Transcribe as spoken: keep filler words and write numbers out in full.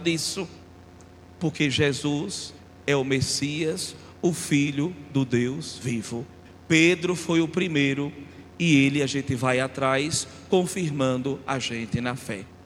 disso, porque Jesus é o Messias, o Filho do Deus vivo. Pedro foi o primeiro, e ele a gente vai atrás, confirmando a gente na fé.